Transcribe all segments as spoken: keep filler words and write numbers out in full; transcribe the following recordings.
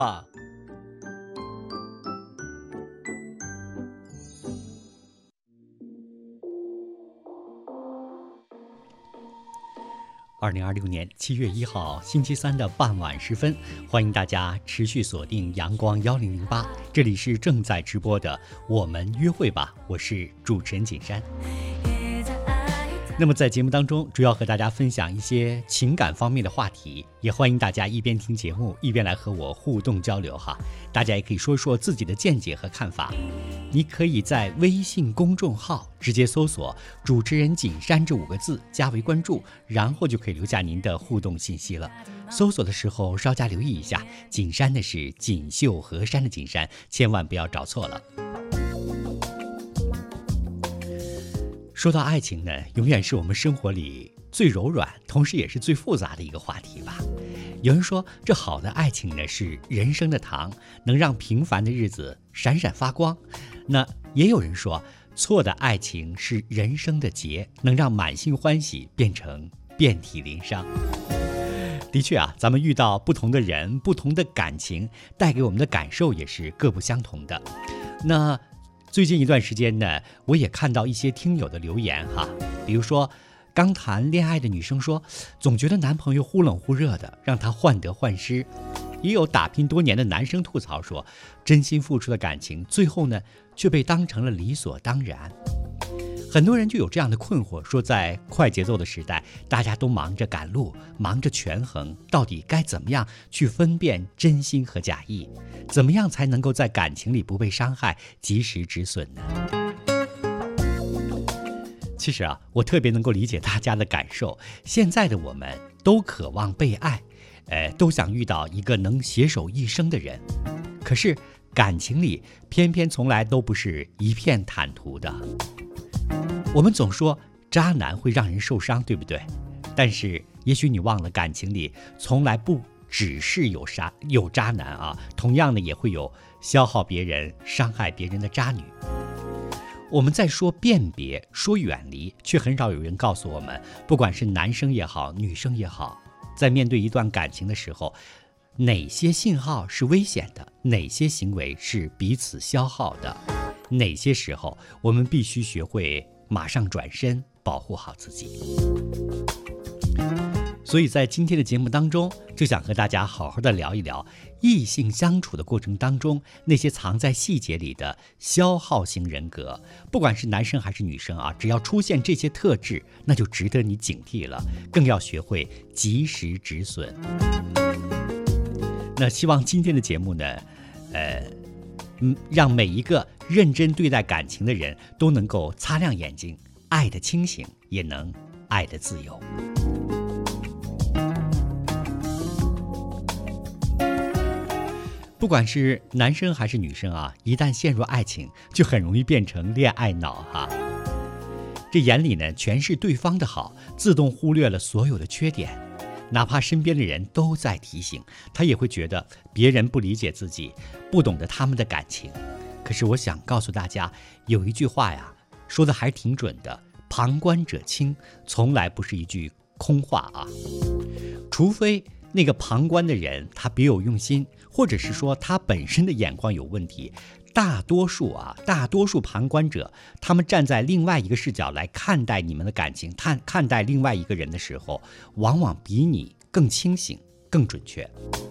啊。二零二六年七月一号星期三的傍晚时分，欢迎大家持续锁定阳光幺零零八，这里是正在直播的我们约会吧，我是主持人景山。那么在节目当中，主要和大家分享一些情感方面的话题，也欢迎大家一边听节目一边来和我互动交流哈。大家也可以说说自己的见解和看法。你可以在微信公众号直接搜索主持人景山这五个字加为关注，然后就可以留下您的互动信息了。搜索的时候稍加留意一下，景山的是锦绣河山的景山，千万不要找错了。说到爱情呢，永远是我们生活里最柔软，同时也是最复杂的一个话题吧。有人说，这好的爱情呢是人生的糖，能让平凡的日子闪闪发光。那也有人说，错的爱情是人生的劫，能让满心欢喜变成遍体鳞伤。的确啊，咱们遇到不同的人，不同的感情，带给我们的感受也是各不相同的。那最近一段时间呢，我也看到一些听友的留言哈，比如说刚谈恋爱的女生说，总觉得男朋友忽冷忽热的，让她患得患失。也有打拼多年的男生吐槽说，真心付出的感情最后呢却被当成了理所当然。很多人就有这样的困惑，说在快节奏的时代，大家都忙着赶路，忙着权衡，到底该怎么样去分辨真心和假意？怎么样才能够在感情里不被伤害，及时止损呢？其实啊，我特别能够理解大家的感受。现在的我们都渴望被爱，呃，都想遇到一个能携手一生的人。可是感情里偏偏从来都不是一片坦途的。我们总说渣男会让人受伤，对不对？但是也许你忘了，感情里从来不只是有渣有渣男啊，同样的也会有消耗别人、伤害别人的渣女。我们在说辨别，说远离，却很少有人告诉我们，不管是男生也好，女生也好，在面对一段感情的时候，哪些信号是危险的，哪些行为是彼此消耗的，哪些时候我们必须学会马上转身，保护好自己。所以在今天的节目当中，就想和大家好好的聊一聊异性相处的过程当中，那些藏在细节里的消耗型人格。不管是男生还是女生啊，只要出现这些特质，那就值得你警惕了，更要学会及时止损。那希望今天的节目呢，呃嗯，让每一个认真对待感情的人都能够擦亮眼睛，爱得清醒，也能爱得自由。不管是男生还是女生啊，一旦陷入爱情，就很容易变成恋爱脑哈。这眼里呢全是对方的好，自动忽略了所有的缺点。哪怕身边的人都在提醒，他也会觉得别人不理解自己，不懂得他们的感情。可是我想告诉大家，有一句话呀，说的还挺准的，旁观者清，从来不是一句空话啊。除非那个旁观的人他别有用心，或者是说他本身的眼光有问题，大多数啊，大多数旁观者，他们站在另外一个视角来看待你们的感情，看看待另外一个人的时候，往往比你更清醒、更准确。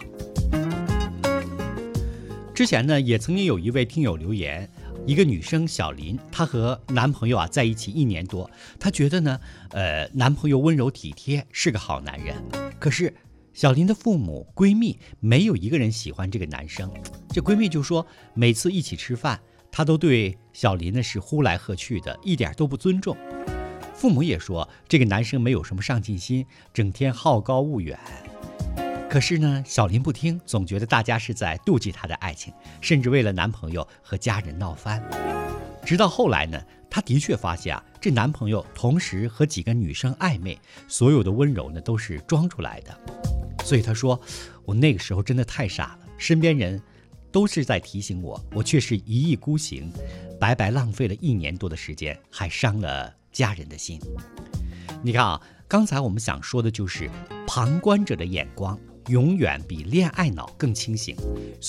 之前呢，也曾经有一位听友留言，一个女生小林，她和男朋友啊在一起一年多，她觉得呢，呃，男朋友温柔体贴，是个好男人。可是小林的父母、闺蜜没有一个人喜欢这个男生。这闺蜜就说，每次一起吃饭，她都对小林呢是呼来喝去的，一点都不尊重。父母也说，这个男生没有什么上进心，整天好高骛远。可是呢，小林不听，总觉得大家是在妒忌她的爱情，甚至为了男朋友和家人闹翻。直到后来呢，她的确发现啊，这男朋友同时和几个女生暧昧，所有的温柔呢都是装出来的。所以她说，我那个时候真的太傻了，身边人都是在提醒我，我却是一意孤行，白白浪费了一年多的时间，还伤了家人的心。你看啊，刚才我们想说的就是旁观者的眼光， 永远比恋爱脑更清醒。